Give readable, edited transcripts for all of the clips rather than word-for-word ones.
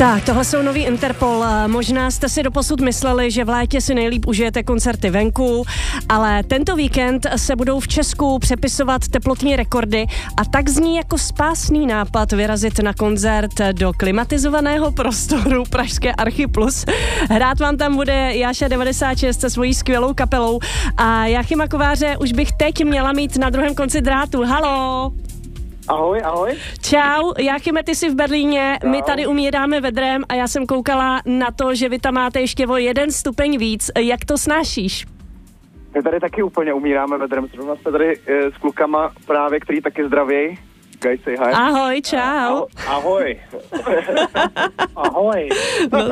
Tak, tohle jsou nový Interpol. Možná jste si doposud mysleli, že v létě si nejlíp užijete koncerty venku, ale tento víkend se budou v Česku přepisovat teplotní rekordy a tak zní jako spásný nápad vyrazit na koncert do klimatizovaného prostoru pražské Archy Plus. Hrát vám tam bude Jáša 96 se svojí skvělou kapelou a Jáchyma Kováře už bych teď měla mít na druhém konci drátu. Haló! Ahoj, ahoj. Čau, Jáchyme, ty jsi v Berlíně, my tady umíráme vedrem a já jsem koukala na to, že vy tam máte ještě o 1 stupeň víc. Jak to snášíš? My tady taky úplně umíráme vedrem. Zrovna jsme tady s klukama právě, který taky zdravěj. Guys, say hi. Ahoj, čau. Ahoj. Ahoj. No.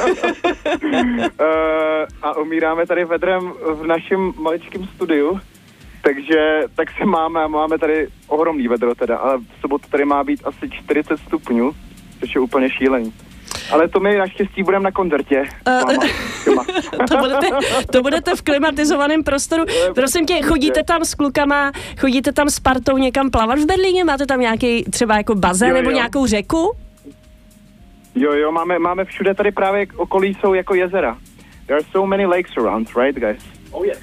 A umíráme tady vedrem v našem maličkém studiu. Takže tak se máme tady ohromný vedro teda, ale v sobotu tady má být asi 40 stupňů, což je úplně šílený. Ale to my naštěstí budeme na koncertě. To budete v klimatizovaném prostoru. Prosím tě, chodíte tam s klukama, chodíte tam s partou někam plavat v Berlíně? Máte tam nějaký třeba jako bazén nebo nějakou řeku? Jo, máme všude tady právě okolí jsou jako jezera. There are so many lakes around, right guys? Oh yes.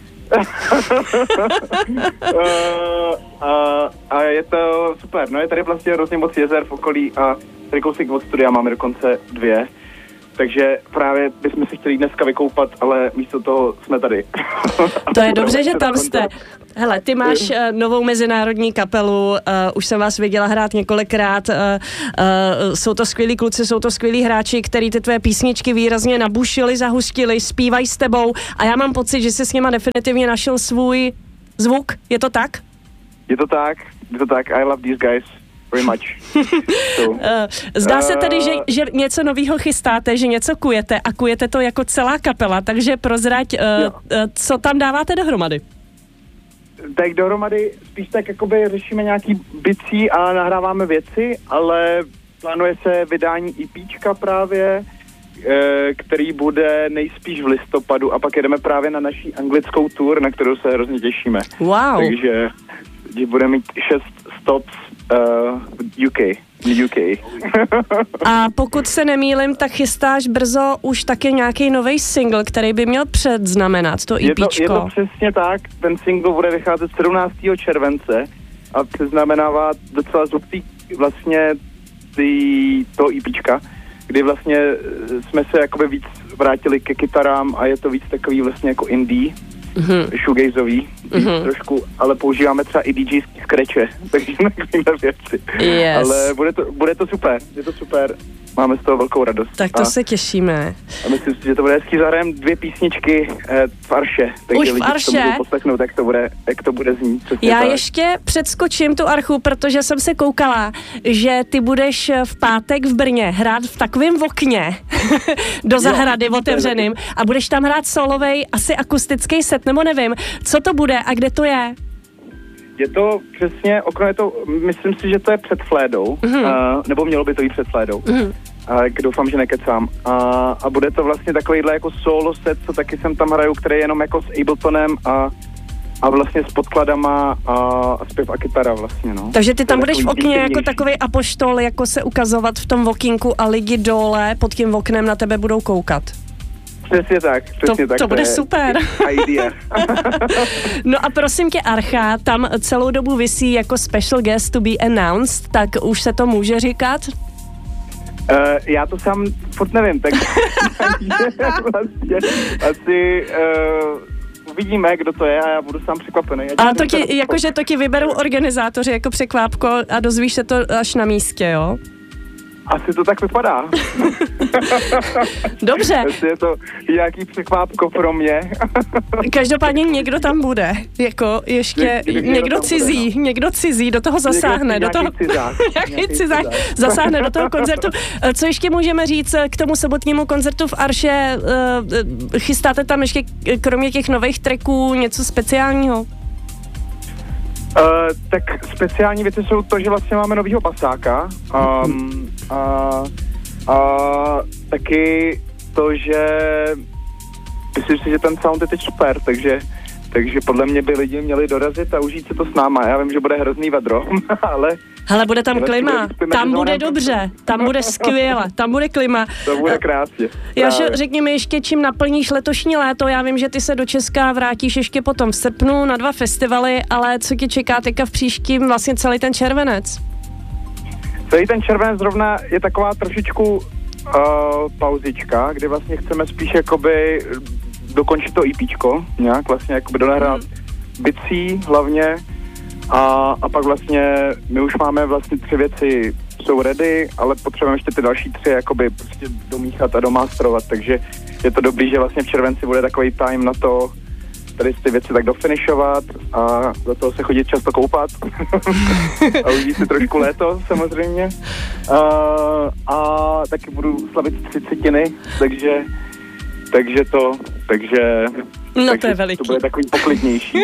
A je to super, no je tady vlastně hrozně moc jezer v okolí a tady kousek od studia máme dokonce 2, takže právě bychom si chtěli dneska vykoupat, ale místo toho jsme tady. To je dobře, že tam jste. Hele, ty máš novou mezinárodní kapelu, už jsem vás viděla hrát několikrát, jsou to skvělí kluci, jsou to skvělí hráči, který ty tvé písničky výrazně nabušili, zahustili, zpívají s tebou a já mám pocit, že jsi s nima definitivně našel svůj zvuk, je to tak? Je to tak, I love these guys. Very much. Zdá se tedy, že něco novýho chystáte, že něco kujete a kujete to jako celá kapela, takže prozrať, co tam dáváte dohromady? Tak dohromady spíš tak jakoby řešíme nějaký bicí a nahráváme věci, ale plánuje se vydání EPčka právě, který bude nejspíš v listopadu a pak jedeme právě na naší anglickou tour, na kterou se hrozně těšíme. Wow. Takže budeme mít 6 stops UK. A pokud se nemýlim, tak chystáš brzo už taky nějaký nový single, který by měl předznamenat to EPčko. Je to přesně tak, ten single bude vycházet 17. července a předznamenává docela zvuk vlastně toho EPčka, kdy vlastně jsme se jakoby víc vrátili ke kytarám a je to víc takový vlastně jako indie, shoegazový trošku, ale používáme třeba i DJský scratche, takže takovýhle věci. Yes. Ale bude to super, je to super. Máme z toho velkou radost. Tak to se těšíme. A myslím si, že to bude hezký. Zahrajeme 2 písničky v Arše. Takže už v Arše? To budou poslechnout, jak to bude znít. Já ještě předskočím tu Archu, protože jsem se koukala, že ty budeš v pátek v Brně hrát v takovém okně do zahrady otevřeným a budeš tam hrát solovej, asi akustický set, nebo nevím. Co to bude a kde to je? Je to přesně, okno je to, myslím si, že to je před Flédou, nebo mělo by to jít před Flédou. Doufám, že nekecám. A bude to vlastně takovýhle jako solo set, co taky jsem tam hraju, který je jenom jako s Abletonem a vlastně s podkladama a zpěv a kytara vlastně, no. Takže ty tam budeš v okně jako takovej apoštol, jako se ukazovat v tom okýnku a lidi dole pod tím oknem na tebe budou koukat. Přesně tak. To bude super. Idea. No a prosím tě, Archa, tam celou dobu visí jako special guest to be announced, tak už se to může říkat? Já to sám furt nevím, tak vlastně asi uvidíme, kdo to je a já budu sám překvapený. Ale to ti vyberou organizátoři jako překvápko a dozvíš se to až na místě, jo? Asi to tak vypadá. Dobře. Jestli je to nějaký překvápko pro mě. Každopádně někdo tam bude. Jako ještě někdo cizí do toho zasáhne. Nějaký cizák zasáhne do toho koncertu. Co ještě můžeme říct k tomu sobotnímu koncertu v Arše? Chystáte tam ještě kromě těch nových tracků něco speciálního? Tak speciální věci jsou to, že vlastně máme novýho basáka a taky to, že myslím si, že ten sound je teď super, takže podle mě by lidi měli dorazit a užít si to s náma. Já vím, že bude hrozný vedro, Hele, bude tam klima, tam bude dobře, tam bude skvěle, tam bude klima. To bude krásně. Jožo, řekni mi ještě, čím naplníš letošní léto. Já vím, že ty se do Česka vrátíš ještě potom v srpnu na 2 festivaly, ale co tě čeká teďka v příštím vlastně celý ten červenec? Celý ten červenec zrovna je taková trošičku pauzička, kdy vlastně chceme spíš jakoby dokončit to EPčko, nějak vlastně jakoby donahrát bicí hlavně a pak vlastně my už máme vlastně 3 věci jsou ready, ale potřebujeme ještě ty další 3 jakoby prostě domíchat a domasterovat, takže je to dobrý, že vlastně v červenci bude takový time na to tady ty věci tak dofinišovat a do toho se chodit často koupat a užít si trošku léto samozřejmě a taky budu slavit 30, takže to je veliký. To bude takový poklidnější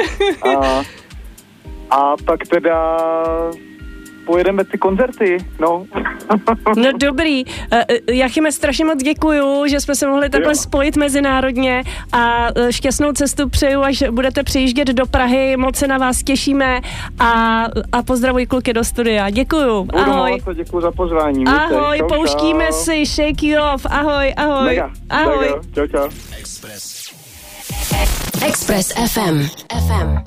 a pak teda pojedeme ty koncerty, no. No dobrý. Jachime, strašně moc děkuju, že jsme se mohli takhle spojit mezinárodně a šťastnou cestu přeju, až budete přijíždět do Prahy. Moc se na vás těšíme a pozdravuj kluky do studia. Děkuju. Ahoj. Děkuju za pozvání. Ahoj, pouštíme si Shake You Off. Ahoj, ahoj. Mega. Ahoj. Čau, čau. Express FM.